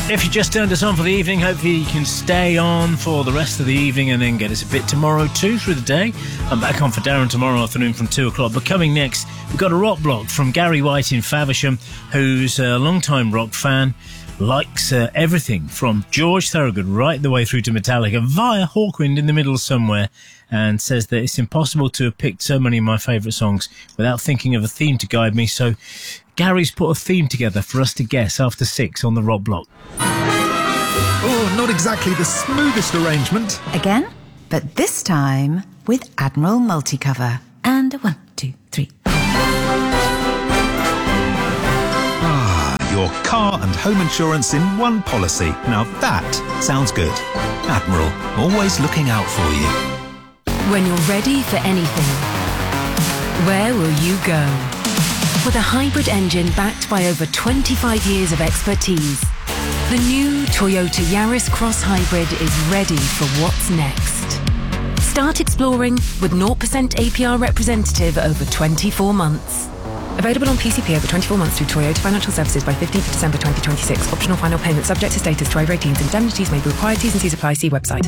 If you just turned us on for the evening, hopefully you can stay on for the rest of the evening and then get us a bit tomorrow too through the day. I'm back on for Darren tomorrow afternoon from 2 o'clock. But coming next, we've got a rock block from Gary White in Faversham, who's a long-time rock fan, likes everything from George Thorogood right the way through to Metallica via Hawkwind in the middle somewhere, and says that it's impossible to have picked so many of my favourite songs without thinking of a theme to guide me. So Gary's put a theme together for us to guess after 6 on the rock block. Oh, not exactly the smoothest arrangement. Again, but this time with Admiral Multicover. And 1, 2, 3. Your car and home insurance in one policy. Now that sounds good. Admiral, always looking out for you. When you're ready for anything, where will you go? With a hybrid engine backed by over 25 years of expertise, the new Toyota Yaris Cross Hybrid is ready for what's next. Start exploring with 0% APR representative over 24 months. Available on PCP over 24 months through Toyota Financial Services by 15th of December 2026. Optional final payment subject to status to over 18s. Indemnities may be required. T's and C's apply. See website.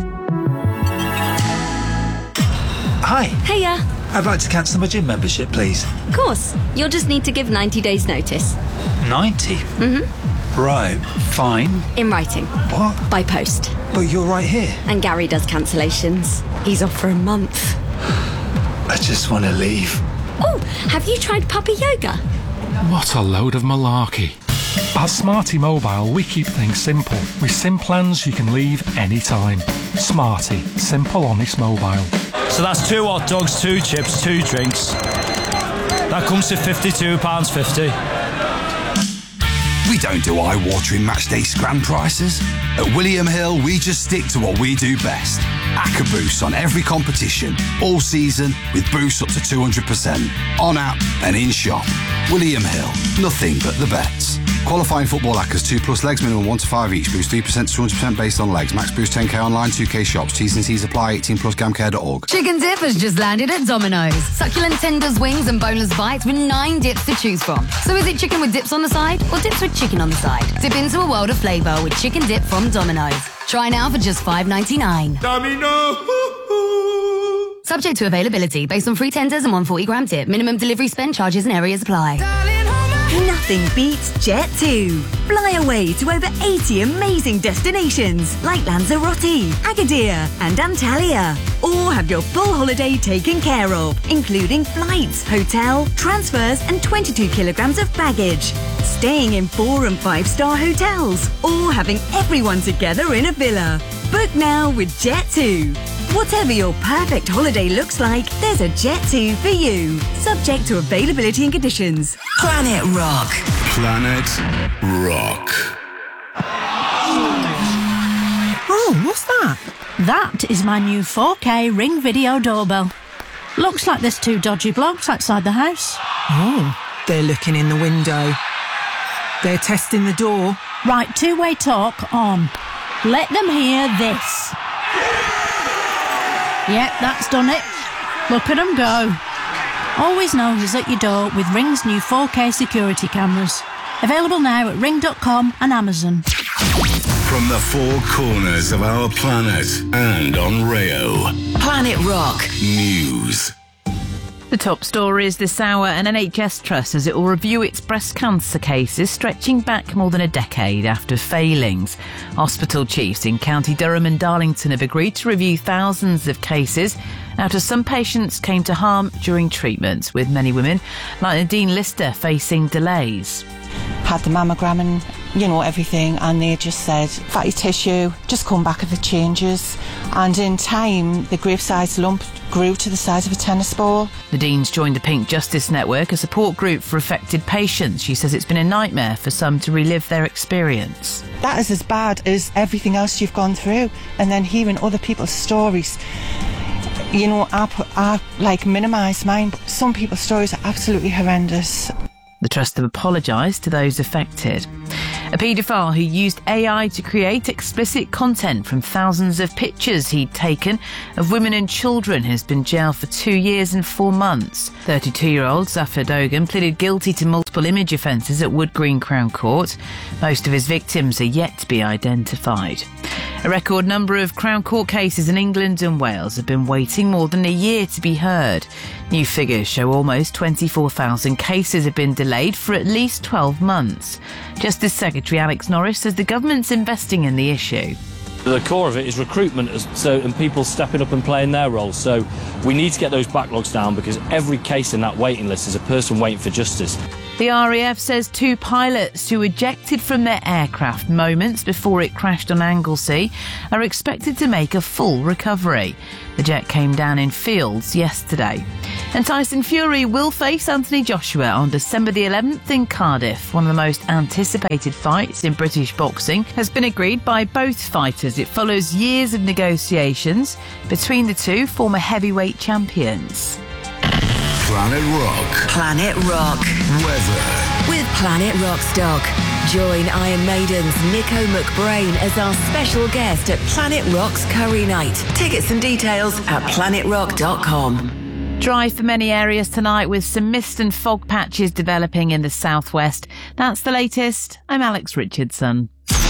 Hi. Hiya. I'd like to cancel my gym membership, please. Of course. You'll just need to give 90 days notice. 90? Right, fine. In writing. What? By post. But you're right here. And Gary does cancellations. He's off for a month. I just want to leave. Oh, have you tried puppy yoga? What a load of malarkey. At Smarty Mobile, we keep things simple. With SIM plans you can leave anytime. Smarty, simple, honest mobile. So that's 2 hot dogs, 2 chips, 2 drinks. That comes to £52.50. We don't do eye-watering matchday scram prices. At William Hill, we just stick to what we do best. Acca boosts on every competition, all season, with boosts up to 200%. On app and in shop. William Hill, nothing but the bets. Qualifying football Accas 2+ legs, minimum 1 to 5 each. Boost 3% to 200% based on legs. Max boost 10k online, 2k shops. T's and C's apply. 18+ gamcare.org. Chicken dip has just landed at Domino's. Succulent tenders, wings and boneless bites with 9 dips to choose from. So is it chicken with dips on the side or dips with chicken on the side? Dip into a world of flavour with chicken dip from Domino's. Try now for just $5.99. Domino! Subject to availability based on free tenders and 140-gram dip. Minimum delivery spend, charges and areas apply. Nothing beats Jet2. Fly away to over 80 amazing destinations like Lanzarote, Agadir and Antalya. Or have your full holiday taken care of, including flights, hotel, transfers and 22 kilograms of baggage. Staying in 4- and 5-star hotels or having everyone together in a villa. Book now with Jet2. Whatever your perfect holiday looks like, there's a Jet2 for you. Subject to availability and conditions. Planet Rock. Planet Rock. Oh, what's that? That is my new 4K Ring Video doorbell. Looks like there's 2 dodgy blokes outside the house. Oh, they're looking in the window. They're testing the door. Right, 2-way talk on. Let them hear this. Yep, that's done it. Look at them go. Always know who's at your door with Ring's new 4K security cameras. Available now at ring.com and Amazon. From the 4 corners of our planet and on Rayo. Planet Rock. News. The top story is this hour. An NHS trust says it will review its breast cancer cases stretching back more than a decade after failings. Hospital chiefs in County Durham and Darlington have agreed to review thousands of cases after some patients came to harm during treatment, with many women, like Nadine Lister, facing delays. Had the mammogram and, everything, and they just said, fatty tissue, just come back if it changes. And in time, the grave-sized lump grew to the size of a tennis ball. Nadine's joined the Pink Justice Network, a support group for affected patients. She says it's been a nightmare for some to relive their experience. That is as bad as everything else you've gone through. And then hearing other people's stories, I minimise mine, but some people's stories are absolutely horrendous. The trust have apologised to those affected. A paedophile who used AI to create explicit content from thousands of pictures he'd taken of women and children has been jailed for 2 years and 4 months. 32-year-old Zafar Dogan pleaded guilty to multiple image offences at Wood Green Crown Court. Most of his victims are yet to be identified. A record number of Crown Court cases in England and Wales have been waiting more than a year to be heard. New figures show almost 24,000 cases have been delayed for at least 12 months. Justice Secretary Alex Norris says the government's investing in the issue. The core of it is recruitment and people stepping up and playing their roles. So we need to get those backlogs down because every case in that waiting list is a person waiting for justice. The RAF says 2 pilots who ejected from their aircraft moments before it crashed on Anglesey are expected to make a full recovery. The jet came down in Fields yesterday. And Tyson Fury will face Anthony Joshua on December the 11th in Cardiff. One of the most anticipated fights in British boxing has been agreed by both fighters. It follows years of negotiations between the two former heavyweight champions. Planet Rock. Planet Rock. Weather. With Planet Rock Stock. Join Iron Maiden's Nico McBrain as our special guest at Planet Rock's Curry Night. Tickets and details at planetrock.com. Dry for many areas tonight with some mist and fog patches developing in the southwest. That's the latest. I'm Alex Richardson.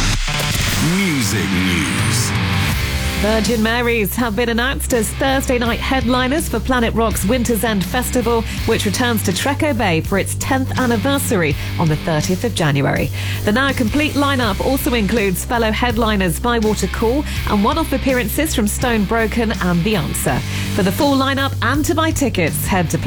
Music news. Virgin Marys have been announced as Thursday night headliners for Planet Rock's Winter's End Festival, which returns to Treco Bay for its 10th anniversary on the 30th of January. The now complete lineup also includes fellow headliners Bywater Call and one-off appearances from Stone Broken and The Answer. For the full lineup and to buy tickets, head to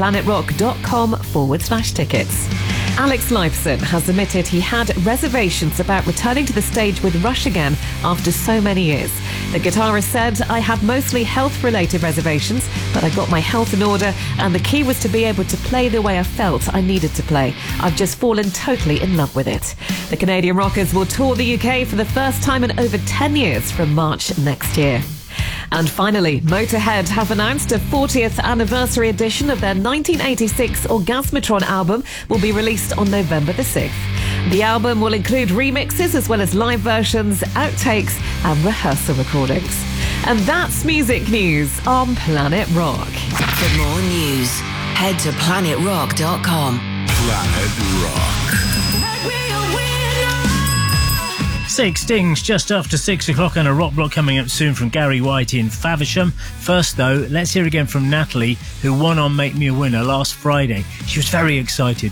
planetrock.com/tickets. Alex Lifeson has admitted he had reservations about returning to the stage with Rush again after so many years. The guitarist said, "I had mostly health-related reservations, but I got my health in order, and the key was to be able to play the way I felt I needed to play. I've just fallen totally in love with it." The Canadian Rockers will tour the UK for the first time in over 10 years from March next year. And finally, Motorhead have announced a 40th anniversary edition of their 1986 Orgasmatron album will be released on November the 6th. The album will include remixes as well as live versions, outtakes and rehearsal recordings. And that's music news on Planet Rock. For more news, head to planetrock.com. Planet Rock. 6 stings just after 6 o'clock and a rock block coming up soon from Gary White in Faversham. First though, let's hear again from Natalie, who won on Make Me a Winner last Friday. She was very excited.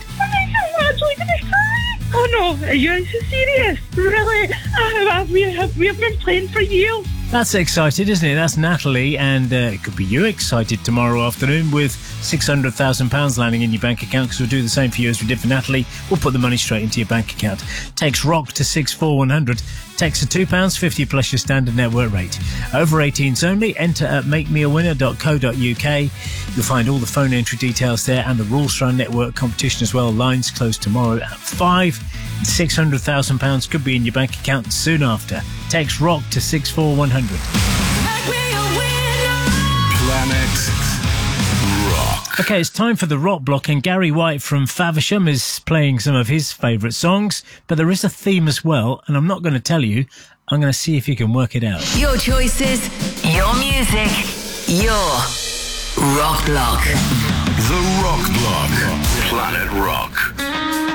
Oh no, are you serious? Really? We have been playing for years. That's excited, isn't it? That's Natalie, and it could be you excited tomorrow afternoon with £600,000 landing in your bank account, because we'll do the same for you as we did for Natalie. We'll put the money straight into your bank account. Text ROCK to 64100. Text to £2.50 plus your standard network rate. Over 18s only. Enter at makemeawinner.co.uk. You'll find all the phone entry details there and the rules for our network competition as well. Lines closed tomorrow at 5. £600,000 could be in your bank account soon after. Text ROCK to 64100. Planet Rock. Okay, it's time for the rock block, and Gary White from Faversham is playing some of his favourite songs, but there is a theme as well, and I'm not going to tell you. I'm going to see if you can work it out. Your choices, your music, your rock block. The Rock Block. Planet Rock.